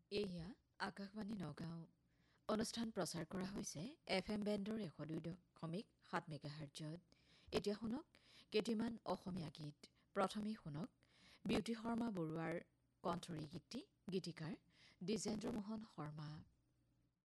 এয়া আকাশবাণী নগাঁও অনুষ্ঠান প্ৰচাৰ কৰা হৈছে FM বেণ্ডৰ 102.7 মেগাহাৰ্টজত। এতিয়া শুনক কেইটিমান অসমীয়া গীত। প্ৰথমেই শুনক বিউতি শৰ্মা বৰুৱাৰ কণ্ঠৰী গীতটি, গীতিকাৰ দ্বিজেন্দ্ৰ মোহন শৰ্মা।